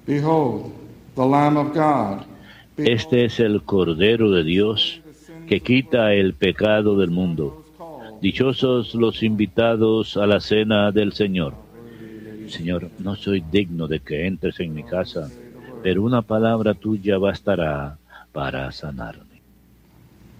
Behold, the Lamb of God. Este es el Cordero de Dios que quita el pecado del mundo. Dichosos los invitados a la cena del Señor. Señor, no soy digno de que entres en mi casa, pero una palabra tuya bastará para sanarme.